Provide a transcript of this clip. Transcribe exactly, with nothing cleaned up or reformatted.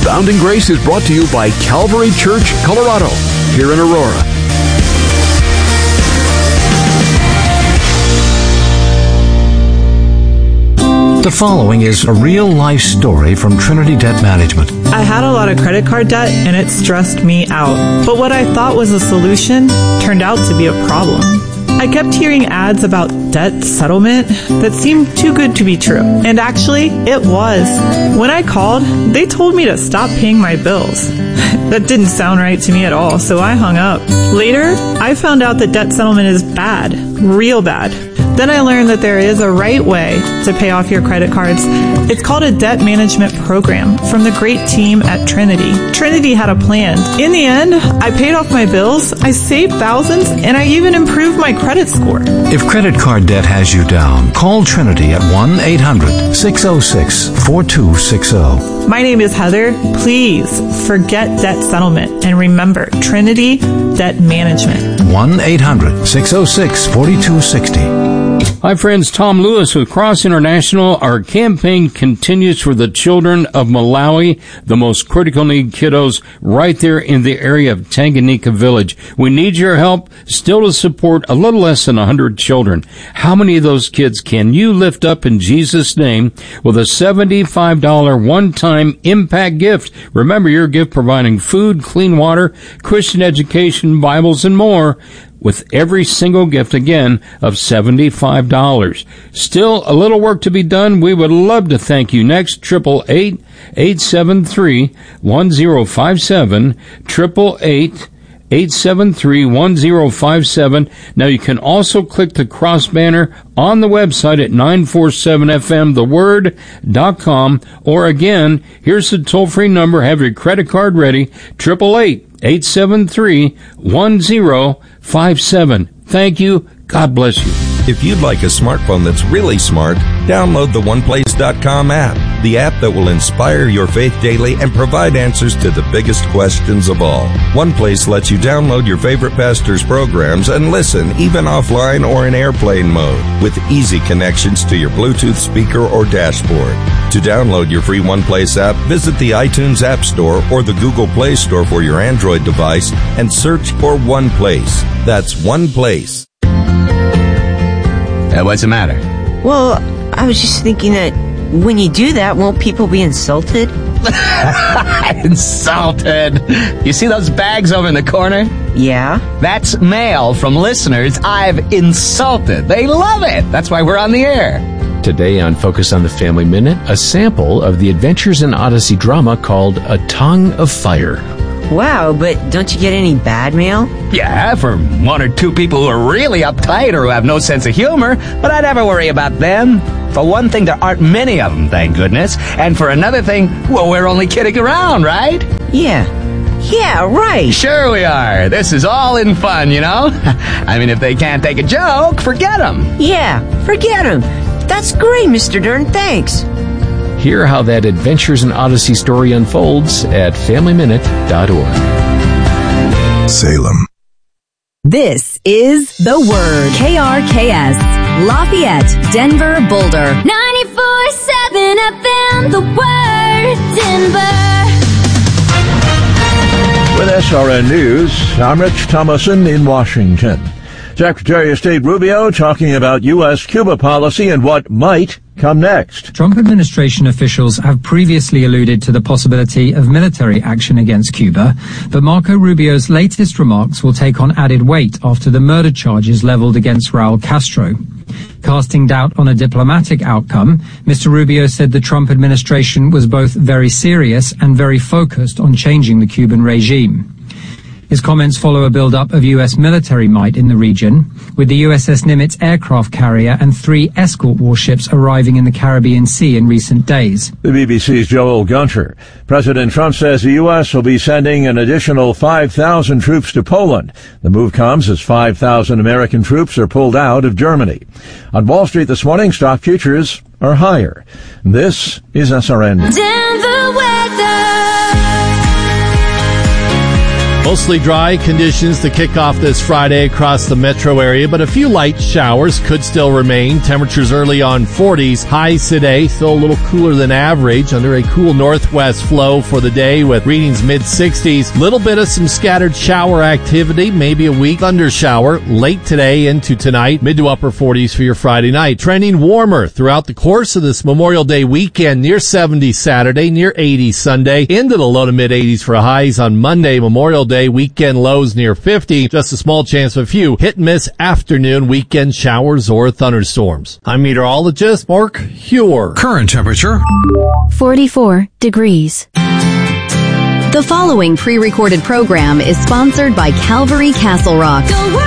Abounding Grace is brought to you by Calvary Church, Colorado, here in Aurora. The following is a real-life story from Trinity Debt Management. I had a lot of credit card debt, and it stressed me out. But what I thought was a solution turned out to be a problem. I kept hearing ads about debt settlement that seemed too good to be true. And actually, it was. When I called, they told me to stop paying my bills. That didn't sound right to me at all, so I hung up. Later, I found out that debt settlement is bad, real bad. Then I learned that there is a right way to pay off your credit cards. It's called a debt management program from the great team at Trinity. Trinity had a plan. In the end, I paid off my bills, I saved thousands, and I even improved my credit score. If credit card debt has you down, call Trinity at one eight hundred six oh six four two six oh. My name is Heather. Please forget debt settlement and remember Trinity Debt Management. one eight hundred six oh six four two six oh. Hi friends, Tom Lewis with Cross International. Our campaign continues for the children of Malawi, the most critical need kiddos right there in the area of Tanganyika Village. We need your help still to support a little less than one hundred children. How many of those kids can you lift up in Jesus' name with a seventy-five dollars one-time impact gift? Remember, your gift providing food, clean water, Christian education, Bibles, and more, with every single gift, again, of seventy-five dollars. Still a little work to be done. We would love to thank you. Next, triple eight eight seven three one zero five seven, triple eight eight seven three one zero five seven. Now you can also click the cross banner on the website at nine four seven f m the word dot com, or again, here's the toll-free number. Have your credit card ready, triple eight eight seven three one zero five seven. Thank you. God bless you. If you'd like a smartphone that's really smart, download the one place dot com app, the app that will inspire your faith daily and provide answers to the biggest questions of all. OnePlace lets you download your favorite pastor's programs and listen even offline or in airplane mode with easy connections to your Bluetooth speaker or dashboard. To download your free OnePlace app, visit the iTunes App Store or the Google Play Store for your Android device and search for OnePlace. That's OnePlace. Uh, what's the matter? Well, I was just thinking that when you do that, won't people be insulted? Insulted? You see those bags over in the corner? Yeah. That's mail from listeners I've insulted. They love it. That's why we're on the air. Today on Focus on the Family Minute, a sample of the Adventures in Odyssey drama called A Tongue of Fire. Wow, but don't you get any bad mail? Yeah, for one or two people who are really uptight or who have no sense of humor, but I never worry about them. For one thing, there aren't many of them, thank goodness. And for another thing, well, we're only kidding around, right? Yeah. Yeah, right. Sure we are. This is all in fun, you know? I mean, if they can't take a joke, forget them. Yeah, forget them. That's great, Mister Dern. Thanks. Hear how that Adventures in Odyssey story unfolds at family minute dot org. Salem. This is The Word. K R K S, Lafayette, Denver, Boulder. ninety-four seven F M, The Word, Denver. With S R N News, I'm Rich Thomason in Washington. Secretary of State Rubio talking about U S Cuba policy and what might come next. Trump administration officials have previously alluded to the possibility of military action against Cuba, but Marco Rubio's latest remarks will take on added weight after the murder charges leveled against Raul Castro. Casting doubt on a diplomatic outcome, Mister Rubio said the Trump administration was both very serious and very focused on changing the Cuban regime. His comments follow a build-up of U S military might in the region, with the U S S Nimitz aircraft carrier and three escort warships arriving in the Caribbean Sea in recent days. The B B C's Joel Gunter. President Trump says the U S will be sending an additional five thousand troops to Poland. The move comes as five thousand American troops are pulled out of Germany. On Wall Street this morning, stock futures are higher. This is S R N. Denver weather. Mostly dry conditions to kick off this Friday across the metro area, but a few light showers could still remain. Temperatures early on forties. Highs today still a little cooler than average under a cool northwest flow for the day with readings mid-sixties. Little bit of some scattered shower activity, maybe a weak thunder shower late today into tonight. Mid to upper forties for your Friday night. Trending warmer throughout the course of this Memorial Day weekend. Near seventy Saturday, near eighty Sunday. Into the low to mid-eighties for highs on Monday, Memorial Day. Weekend lows near fifty. Just a small chance of a few hit and miss afternoon weekend showers or thunderstorms. I'm meteorologist Mark Huer. Current temperature forty-four degrees. The following pre-recorded program is sponsored by Calvary Castle Rock.